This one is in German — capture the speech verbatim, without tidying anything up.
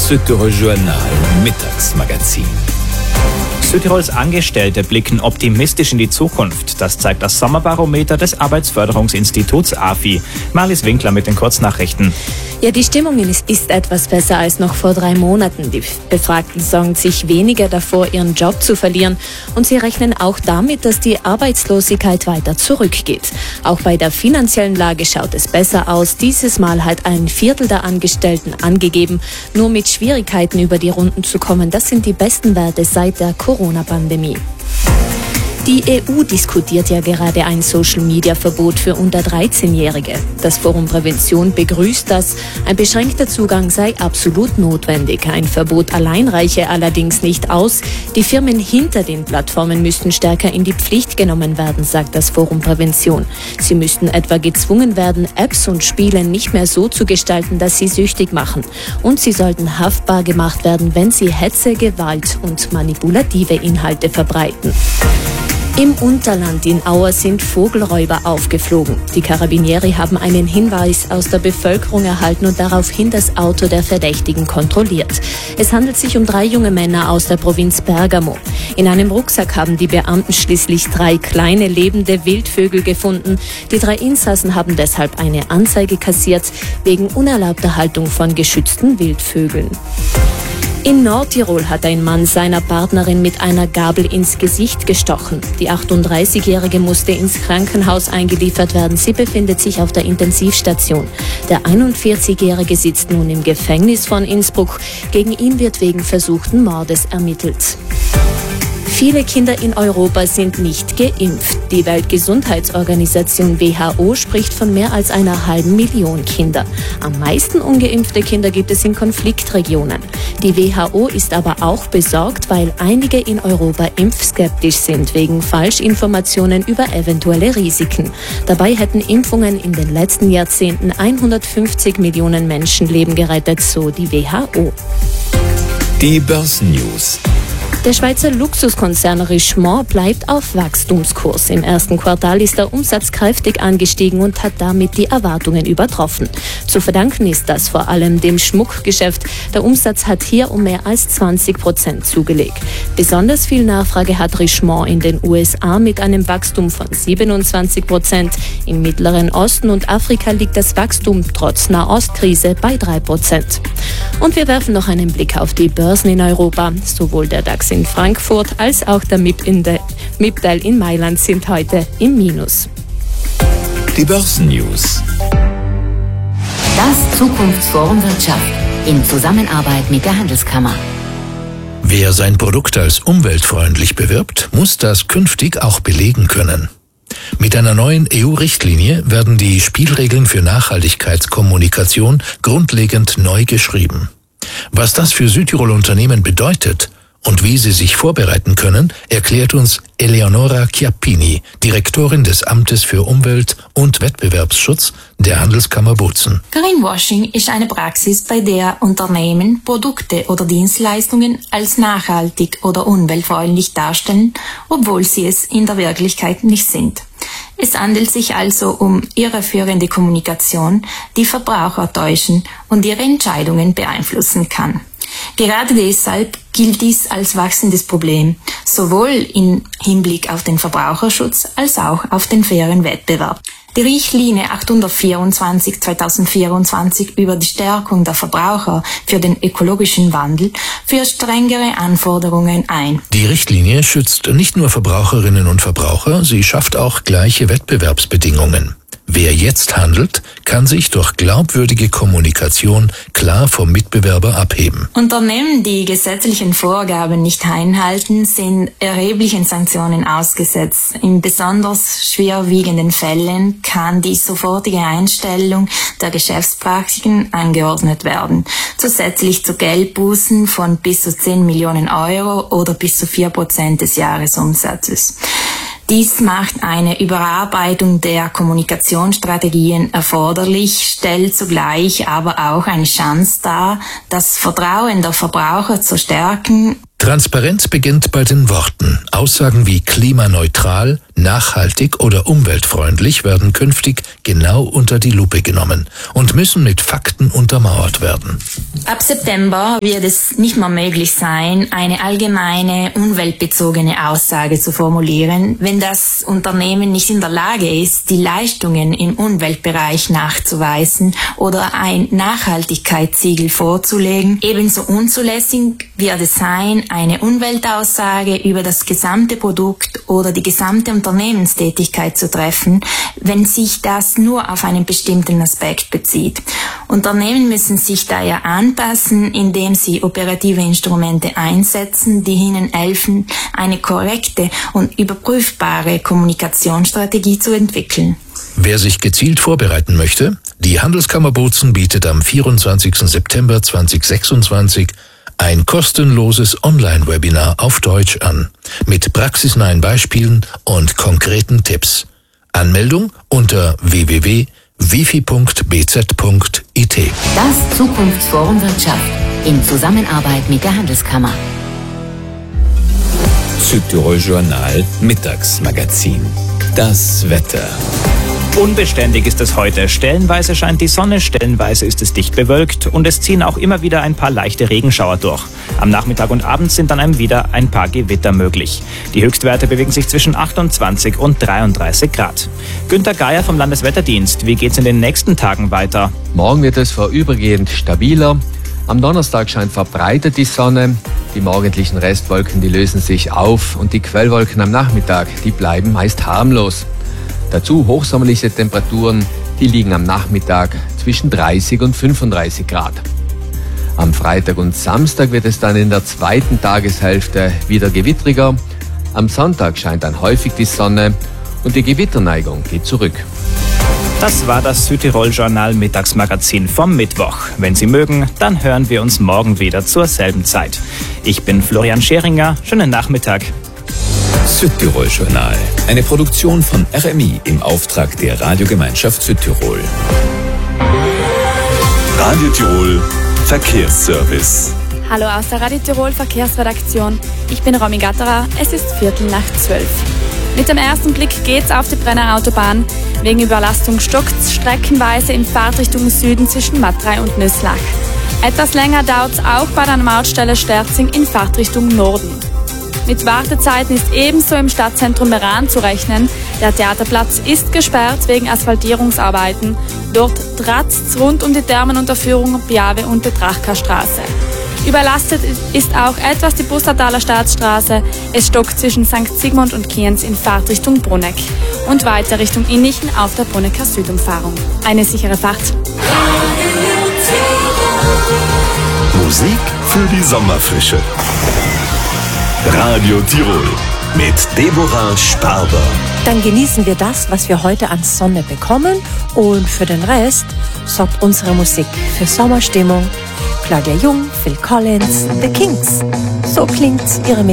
Südtirol Journal Mittagsmagazin. Südtirols Angestellte blicken optimistisch in die Zukunft. Das zeigt das Sommerbarometer des Arbeitsförderungsinstituts A F I. Marlies Winkler mit den Kurznachrichten. Ja, die Stimmung ist, ist etwas besser als noch vor drei Monaten. Die Befragten sorgen sich weniger davor, ihren Job zu verlieren. Und sie rechnen auch damit, dass die Arbeitslosigkeit weiter zurückgeht. Auch bei der finanziellen Lage schaut es besser aus. Dieses Mal hat ein Viertel der Angestellten angegeben, nur mit Schwierigkeiten über die Runden zu kommen. Das sind die besten Werte seit der Corona-Pandemie. Die E U diskutiert ja gerade ein Social-Media-Verbot für unter dreizehnjährige. Das Forum Prävention begrüßt das. Ein beschränkter Zugang sei absolut notwendig. Ein Verbot allein reiche allerdings nicht aus. Die Firmen hinter den Plattformen müssten stärker in die Pflicht genommen werden, sagt das Forum Prävention. Sie müssten etwa gezwungen werden, Apps und Spiele nicht mehr so zu gestalten, dass sie süchtig machen. Und sie sollten haftbar gemacht werden, wenn sie Hetze, Gewalt und manipulative Inhalte verbreiten. Im Unterland in Auer sind Vogelräuber aufgeflogen. Die Carabinieri haben einen Hinweis aus der Bevölkerung erhalten und daraufhin das Auto der Verdächtigen kontrolliert. Es handelt sich um drei junge Männer aus der Provinz Bergamo. In einem Rucksack haben die Beamten schließlich drei kleine lebende Wildvögel gefunden. Die drei Insassen haben deshalb eine Anzeige kassiert wegen unerlaubter Haltung von geschützten Wildvögeln. In Nordtirol hat ein Mann seiner Partnerin mit einer Gabel ins Gesicht gestochen. Die achtunddreißigjährige musste ins Krankenhaus eingeliefert werden. Sie befindet sich auf der Intensivstation. Der einundvierzigjährige sitzt nun im Gefängnis von Innsbruck. Gegen ihn wird wegen versuchten Mordes ermittelt. Viele Kinder in Europa sind nicht geimpft. Die Weltgesundheitsorganisation W H O spricht von mehr als einer halben Million Kinder. Am meisten ungeimpfte Kinder gibt es in Konfliktregionen. Die W H O ist aber auch besorgt, weil einige in Europa impfskeptisch sind wegen Falschinformationen über eventuelle Risiken. Dabei hätten Impfungen in den letzten Jahrzehnten hundertfünfzig Millionen Menschenleben gerettet, so die W H O. Die Börsennews. Der Schweizer Luxuskonzern Richemont bleibt auf Wachstumskurs. Im ersten Quartal ist der Umsatz kräftig angestiegen und hat damit die Erwartungen übertroffen. Zu verdanken ist das vor allem dem Schmuckgeschäft. Der Umsatz hat hier um mehr als zwanzig Prozent zugelegt. Besonders viel Nachfrage hat Richemont in den U S A mit einem Wachstum von siebenundzwanzig Prozent. Im Mittleren Osten und Afrika liegt das Wachstum trotz Nahostkrise bei drei Prozent. Und wir werfen noch einen Blick auf die Börsen in Europa. Sowohl der DAX in Frankfurt als auch der M I P in der M I P D A L in Mailand sind heute im Minus. Die Börsennews. Das Zukunftsforum Wirtschaft in Zusammenarbeit mit der Handelskammer. Wer sein Produkt als umweltfreundlich bewirbt, muss das künftig auch belegen können. Mit einer neuen E U-Richtlinie werden die Spielregeln für Nachhaltigkeitskommunikation grundlegend neu geschrieben. Was das für Südtirol-Unternehmen bedeutet und wie sie sich vorbereiten können, erklärt uns Eleonora Chiappini, Direktorin des Amtes für Umwelt- und Wettbewerbsschutz der Handelskammer Bozen. Greenwashing ist eine Praxis, bei der Unternehmen Produkte oder Dienstleistungen als nachhaltig oder umweltfreundlich darstellen, obwohl sie es in der Wirklichkeit nicht sind. Es handelt sich also um irreführende Kommunikation, die Verbraucher täuschen und ihre Entscheidungen beeinflussen kann. Gerade deshalb gilt dies als wachsendes Problem, sowohl im Hinblick auf den Verbraucherschutz als auch auf den fairen Wettbewerb. Die Richtlinie achthundertvierundzwanzig zweitausendvierundzwanzig über die Stärkung der Verbraucher für den ökologischen Wandel führt strengere Anforderungen ein. Die Richtlinie schützt nicht nur Verbraucherinnen und Verbraucher, sie schafft auch gleiche Wettbewerbsbedingungen. Wer jetzt handelt, kann sich durch glaubwürdige Kommunikation klar vom Mitbewerber abheben. Unternehmen, die gesetzlichen Vorgaben nicht einhalten, sind erheblichen Sanktionen ausgesetzt. In besonders schwerwiegenden Fällen kann die sofortige Einstellung der Geschäftspraktiken angeordnet werden. Zusätzlich zu Geldbußen von bis zu zehn Millionen Euro oder bis zu vier Prozent des Jahresumsatzes. Dies macht eine Überarbeitung der Kommunikationsstrategien erforderlich, stellt zugleich aber auch eine Chance dar, das Vertrauen der Verbraucher zu stärken. Transparenz beginnt bei den Worten. Aussagen wie klimaneutral, nachhaltig oder umweltfreundlich werden künftig genau unter die Lupe genommen und müssen mit Fakten untermauert werden. Ab September wird es nicht mehr möglich sein, eine allgemeine umweltbezogene Aussage zu formulieren, wenn das Unternehmen nicht in der Lage ist, die Leistungen im Umweltbereich nachzuweisen oder ein Nachhaltigkeitssiegel vorzulegen. Ebenso unzulässig wird es sein, eine Umweltaussage über das gesamte Produkt oder die gesamte Unternehmenstätigkeit zu treffen, wenn sich das nur auf einen bestimmten Aspekt bezieht. Unternehmen müssen sich daher anpassen, indem sie operative Instrumente einsetzen, die ihnen helfen, eine korrekte und überprüfbare Kommunikationsstrategie zu entwickeln. Wer sich gezielt vorbereiten möchte, die Handelskammer Bozen bietet am vierundzwanzigsten September zweitausendsechsundzwanzig ein kostenloses Online-Webinar auf Deutsch an, mit praxisnahen Beispielen und konkreten Tipps. Anmeldung unter w w w punkt wifi punkt b z punkt i t. Das Zukunftsforum Wirtschaft in Zusammenarbeit mit der Handelskammer. Südtirol Journal Mittagsmagazin. Das Wetter. Unbeständig ist es heute. Stellenweise scheint die Sonne, stellenweise ist es dicht bewölkt und es ziehen auch immer wieder ein paar leichte Regenschauer durch. Am Nachmittag und Abend sind dann wieder ein paar Gewitter möglich. Die Höchstwerte bewegen sich zwischen achtundzwanzig und dreiunddreißig Grad. Günter Geier vom Landeswetterdienst, wie geht's in den nächsten Tagen weiter? Morgen wird es vorübergehend stabiler. Am Donnerstag scheint verbreitet die Sonne. Die morgendlichen Restwolken, die lösen sich auf und die Quellwolken am Nachmittag, die bleiben meist harmlos. Dazu hochsommerliche Temperaturen, die liegen am Nachmittag zwischen dreißig und fünfunddreißig Grad. Am Freitag und Samstag wird es dann in der zweiten Tageshälfte wieder gewittriger. Am Sonntag scheint dann häufig die Sonne und die Gewitterneigung geht zurück. Das war das Südtirol Journal Mittagsmagazin vom Mittwoch. Wenn Sie mögen, dann hören wir uns morgen wieder zur selben Zeit. Ich bin Florian Scheringer. Schönen Nachmittag. Südtirol Journal, eine Produktion von R M I im Auftrag der Radiogemeinschaft Südtirol. Radio Tirol Verkehrsservice. Hallo aus der Radio Tirol Verkehrsredaktion. Ich bin Romy Gatterer. Es ist Viertel nach zwölf. Mit dem ersten Blick geht's auf die Brenner Autobahn. Wegen Überlastung stockt's streckenweise in Fahrtrichtung Süden zwischen Matrei und Nüsslach. Etwas länger dauert's auch bei der Mautstelle Sterzing in Fahrtrichtung Norden. Mit Wartezeiten ist ebenso im Stadtzentrum Meran zu rechnen. Der Theaterplatz ist gesperrt wegen Asphaltierungsarbeiten. Dort tratzt rund um die Thermenunterführung Piave und Petrachka Straße. Überlastet ist auch etwas die Bussardtaler Staatsstraße. Es stockt zwischen Sankt Sigmund und Kienz in Fahrtrichtung Bruneck und weiter Richtung Innichen auf der Brunecker Südumfahrung. Eine sichere Fahrt. Musik für die Sommerfrische. Radio Tirol mit Deborah Sparber. Dann genießen wir das, was wir heute an Sonne bekommen, und für den Rest sorgt unsere Musik für Sommerstimmung. Claudia Jung, Phil Collins, The Kings. So klingt ihre